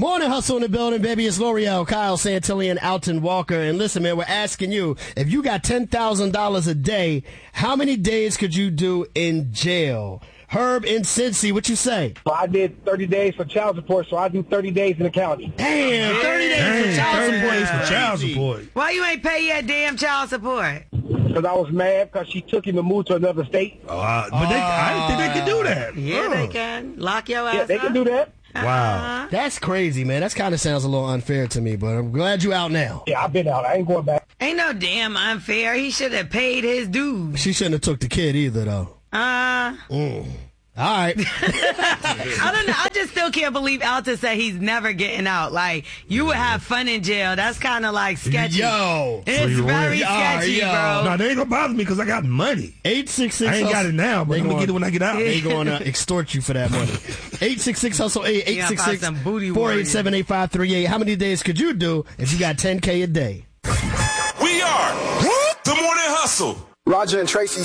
Morning Hustle in the building, baby. It's L'Oreal, Kyle Santilli, and Alton Walker. And listen, man, we're asking you, if you got $10,000 a day, how many days could you do in jail? Herb in Cincy, what you say? So I did 30 days for child support, so I do 30 days in the county. Damn, 30 days for child support. Why you ain't pay your damn child support? Because I was mad because she took him and moved to another state. But I didn't think they could do that. Yeah, they can. Lock your ass Yeah, they can do that. Wow. That's crazy, man. That kind of sounds a little unfair to me, but I'm glad you out now. Yeah, I've been out. I ain't going back. Ain't no damn unfair. He should have paid his dues. She shouldn't have took the kid either, though. All right. I don't know. I just still can't believe Alton said he's never getting out. Like, you would have fun in jail. That's kind of like sketchy. Yo. It's very sketchy, bro. No, they ain't gonna bother me because I got money. 866. I ain't got it now, but I'm gonna get it when I get out. They gonna extort you for that money. 866 hustle 866 487-8538. How many days could you do if you got $10K a day? We are the Morning Hustle. Roger and Tracy